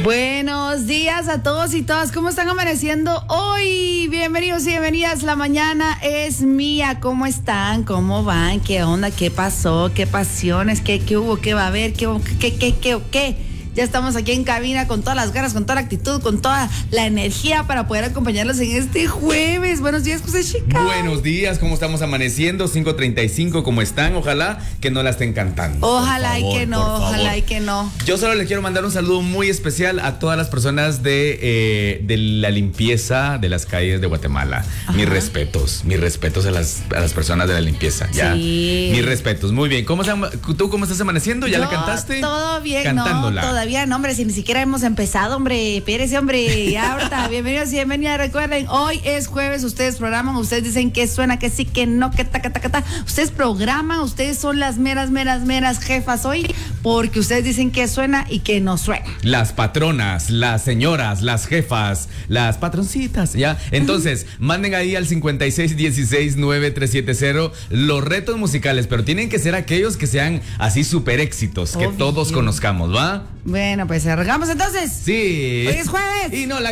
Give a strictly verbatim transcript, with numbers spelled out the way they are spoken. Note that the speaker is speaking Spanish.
Buenos días a todos y todas. ¿Cómo están amaneciendo hoy? Bienvenidos y bienvenidas. La mañana es mía. ¿Cómo están? ¿Cómo van? ¿Qué onda? ¿Qué pasó? ¿Qué pasiones? ¿Qué, qué hubo? ¿Qué va a haber? ¿Qué, qué, qué, qué, qué? Ya estamos aquí en cabina con todas las ganas, con toda la actitud, con toda la energía para poder acompañarlos en este jueves. Buenos días, José Chica. Buenos días, ¿cómo estamos amaneciendo? cinco treinta y cinco, ¿cómo están? Ojalá que no la estén cantando. Ojalá favor, y que no, ojalá y que no. Yo solo les quiero mandar un saludo muy especial a todas las personas de, eh, de la limpieza de las calles de Guatemala. Ajá. Mis respetos, mis respetos a las, a las personas de la limpieza. ¿Ya? Sí. Mis respetos, muy bien. ¿Cómo se, ¿Tú cómo estás amaneciendo? ¿Ya Yo, la cantaste? Todo bien, Cantándola. No, todavía no, hombre, si ni siquiera hemos empezado, hombre, espérese, hombre, ya ahorita, bienvenidos y bienvenidas, recuerden, hoy es jueves, ustedes programan, ustedes dicen que suena, que sí, que no, que ta, que ta, que ta, ustedes programan, ustedes son las meras, meras, meras jefas hoy, porque ustedes dicen que suena y que no suena. Las patronas, las señoras, las jefas, las patroncitas, ¿ya? Entonces, manden ahí al cincuenta y seis dieciséis nueve tres siete cero los retos musicales, pero tienen que ser aquellos que sean así súper éxitos, que Obvio. Todos conozcamos, ¿va? Bueno, pues arrancamos entonces. Sí. Hoy es jueves. Y no la